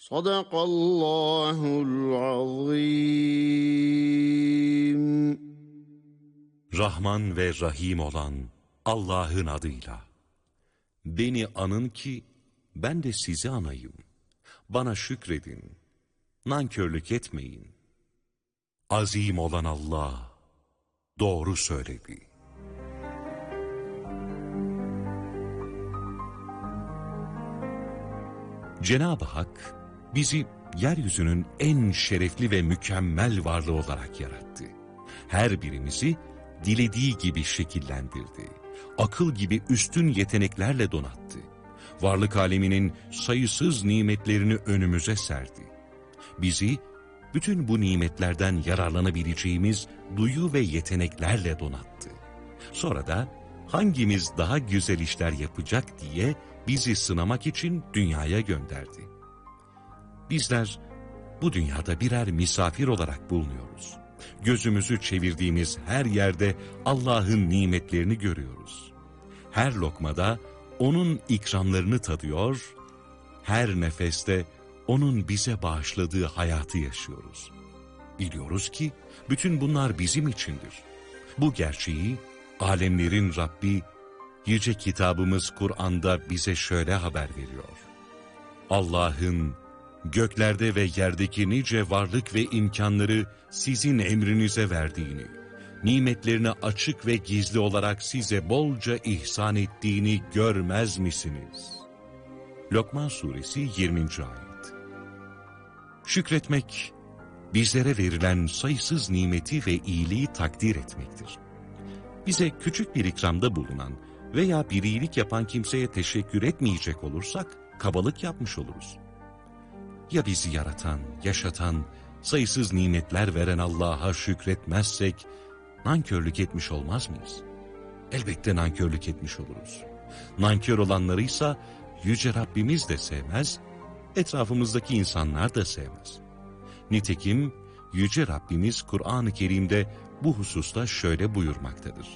Sadakallahul azim. Rahman ve Rahim olan Allah'ın adıyla. Beni anın ki ben de sizi anayım. Bana şükredin. Nankörlük etmeyin. Azim olan Allah doğru söyledi. Cenab-ı Hak bizi yeryüzünün en şerefli ve mükemmel varlığı olarak yarattı. Her birimizi dilediği gibi şekillendirdi. Akıl gibi üstün yeteneklerle donattı. Varlık aleminin sayısız nimetlerini önümüze serdi. Bizi bütün bu nimetlerden yararlanabileceğimiz duyu ve yeteneklerle donattı. Sonra da hangimiz daha güzel işler yapacak diye bizi sınamak için dünyaya gönderdi. Bizler bu dünyada birer misafir olarak bulunuyoruz. Gözümüzü çevirdiğimiz her yerde Allah'ın nimetlerini görüyoruz. Her lokmada onun ikramlarını tadıyor, her nefeste onun bize bağışladığı hayatı yaşıyoruz. Biliyoruz ki bütün bunlar bizim içindir. Bu gerçeği alemlerin Rabbi, yüce kitabımız Kur'an'da bize şöyle haber veriyor. Allah'ın göklerde ve yerdeki nice varlık ve imkanları sizin emrinize verdiğini, nimetlerini açık ve gizli olarak size bolca ihsan ettiğini görmez misiniz? Lokman Suresi 20. ayet. Şükretmek, bizlere verilen sayısız nimeti ve iyiliği takdir etmektir. Bize küçük bir ikramda bulunan veya bir iyilik yapan kimseye teşekkür etmeyecek olursak, kabalık yapmış oluruz. Ya bizi yaratan, yaşatan, sayısız nimetler veren Allah'a şükretmezsek, nankörlük etmiş olmaz mıyız? Elbette nankörlük etmiş oluruz. Nankör olanlarıysa Yüce Rabbimiz de sevmez, etrafımızdaki insanlar da sevmez. Nitekim Yüce Rabbimiz Kur'an-ı Kerim'de bu hususta şöyle buyurmaktadır.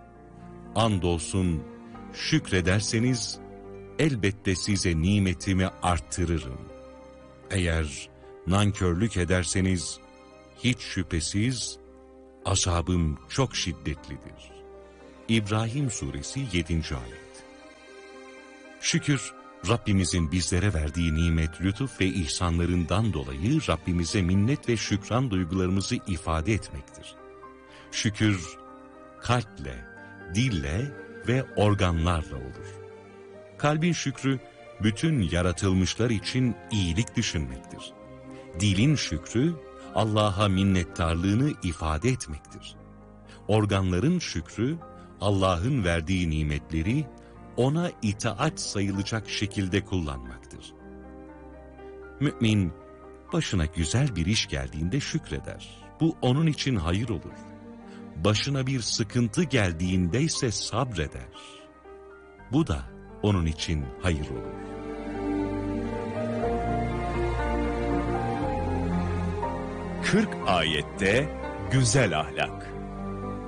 Andolsun şükrederseniz elbette size nimetimi arttırırım. Eğer nankörlük ederseniz hiç şüphesiz azabım çok şiddetlidir. İbrahim Suresi 7. ayet. Şükür, Rabbimizin bizlere verdiği nimet, lütuf ve ihsanlarından dolayı Rabbimize minnet ve şükran duygularımızı ifade etmektir. Şükür, kalple, dille ve organlarla olur. Kalbin şükrü, bütün yaratılmışlar için iyilik düşünmektir. Dilin şükrü, Allah'a minnettarlığını ifade etmektir. Organların şükrü, Allah'ın verdiği nimetleri ona itaat sayılacak şekilde kullanmaktır. Mümin, başına güzel bir iş geldiğinde şükreder. Bu onun için hayır olur. Başına bir sıkıntı geldiğinde ise sabreder. Bu da onun için hayır olur. Kırk ayette güzel ahlak.